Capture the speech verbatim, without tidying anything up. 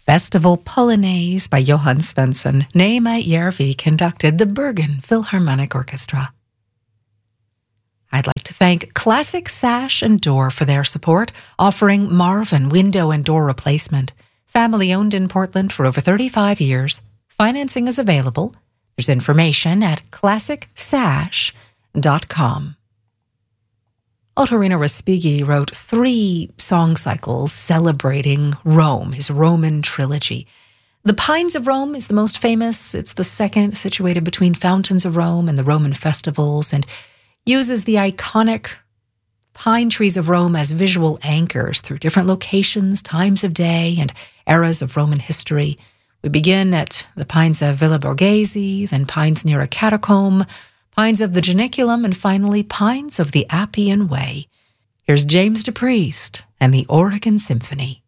Festival Polonaise by Johann Svensson. Nema Järvi conducted the Bergen Philharmonic Orchestra. I'd like to thank Classic Sash and Door for their support, offering Marvin window and door replacement. Family owned in Portland for over thirty-five years. Financing is available. There's information at classic sash dot com. Ottorino Respighi wrote three song cycles celebrating Rome, his Roman trilogy. The Pines of Rome is the most famous. It's the second, situated between Fountains of Rome and the Roman festivals, and uses the iconic pine trees of Rome as visual anchors through different locations, times of day, and eras of Roman history. We begin at the Pines of Villa Borghese, then Pines near a catacomb, Pines of the Janiculum, and finally Pines of the Appian Way. Here's James DePriest and the Oregon Symphony.